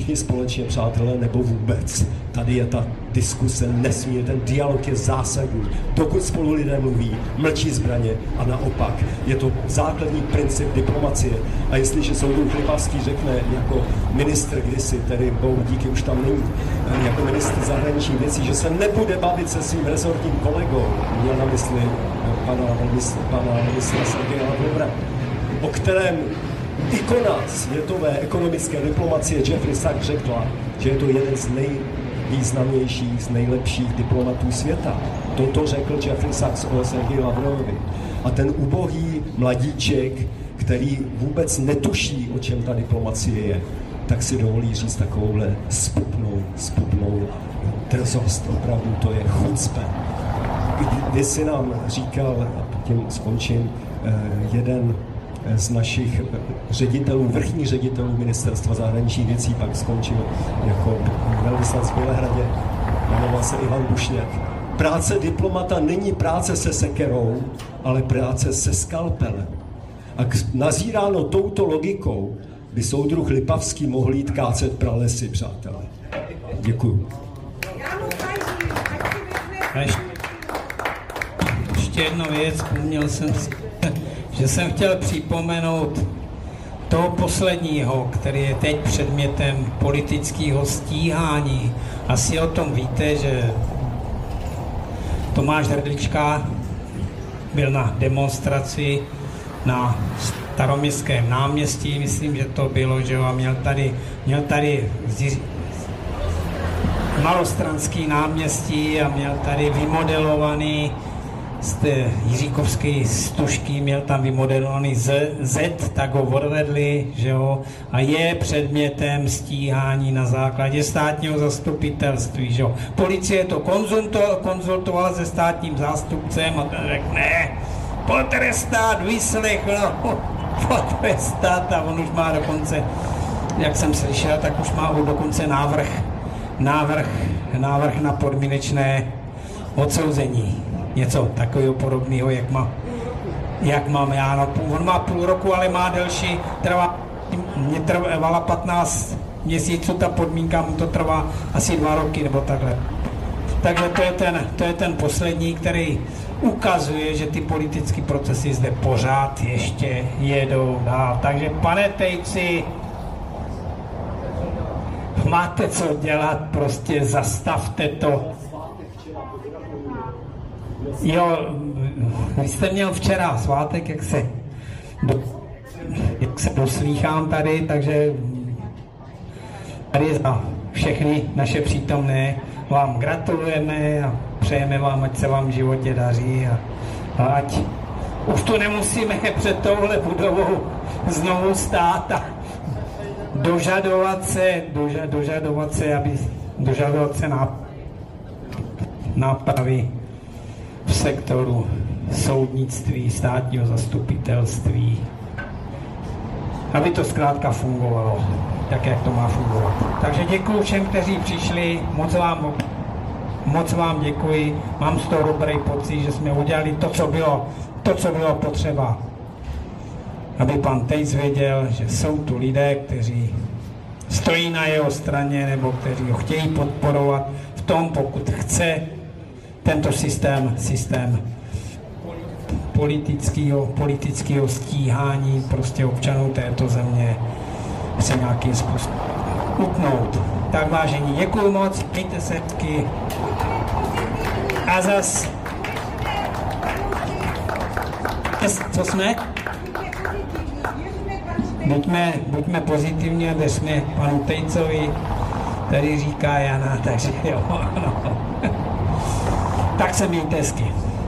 všichni společně, přátelé, nebo vůbec. Tady je ta diskuse nesmírně, ten dialog je zásadní. Dokud spolu lidé mluví, mlčí zbraně a naopak. Je to základní princip diplomacie. A jestliže Soudruh Lipavský řekne jako ministr kdysi, tedy bohu díky už tam není, jako ministr zahraničních věcí, že se nebude bavit se svým rezortním kolegou, měl na mysli pana ministra Sergeje Lavrowa, o kterém ikona světové ekonomické diplomacie Jeffrey Sachs řekla, že je to jeden z nejvýznamnějších, z nejlepších diplomatů světa. Toto řekl Jeffrey Sachs o Sergeji Lavrovovi. A ten ubohý mladíček, který vůbec netuší, o čem ta diplomacie je, tak si dovolí říct takovouhle spupnou drzost. Opravdu to je chucpe. Když si nám říkal, a tím skončím, jeden z našich ředitelů, vrchních ředitelů Ministerstva zahraničních věcí, pak skončil jako velvyslanec v Bělehradě, jmenoval se Ivan Bušněk. Práce diplomata není práce se sekerou, ale práce se skalpelem. A nazíráno touto logikou by soudruh Lipavský mohl jít kácet pralesy, přátelé. Děkuju. Ještě jednu věc, vzpomněl jsem si, že jsem chtěl připomenout toho posledního, který je teď předmětem politického stíhání. Asi o tom víte, že Tomáš Hrdlička byl na demonstraci na Staroměstském náměstí, myslím, že to bylo, že jo, a měl tady Malostranský náměstí a měl tady vymodelovaný z té Jiříkovské stužky, měl tam vymodelovaný Z, tak ho odvedli, že jo, a je předmětem stíhání na základě státního zastupitelství, že jo. Policie to konzultovala se státním zástupcem a ten řekl, ne, potrestat, vyslechl, potrestat, a on už má dokonce, jak jsem slyšel, tak už má dokonce návrh na podmínečné odsouzení. Něco takového podobného, jak mám já. No, on má půl roku, ale má delší, mě trvala 15 měsíců, ta podmínka mu to trvá asi 2 roky, nebo takhle. Takže to je ten poslední, který ukazuje, že ty politické procesy zde pořád ještě jedou dál. Takže pane Tejci, máte co dělat, prostě zastavte to. Jo, vy jste měl včera svátek, jak se doslýchám tady, takže tady za všechny naše přítomné vám gratulujeme a přejeme vám, ať se vám v životě daří a ať už tu nemusíme před touhle budovou znovu stát a dožadovat se nápravy v sektoru soudnictví, státního zastupitelství, aby to zkrátka fungovalo tak, jak to má fungovat. Takže děkuji všem, kteří přišli, moc vám děkuji, mám z toho dobrý pocit, že jsme udělali to, co bylo potřeba. Aby pan Tejc věděl, že jsou tu lidé, kteří stojí na jeho straně nebo kteří ho chtějí podporovat v tom, pokud chce tento systém politického stíhání prostě občanů této země se nějakým způsobem utnout. Tak vážení, děkuji moc, mějte se hezky a zas co jsme? Buďme pozitivní a věřme panu Tejcovi, který říká Jana, takže jo, no. Tak se mějte hezky.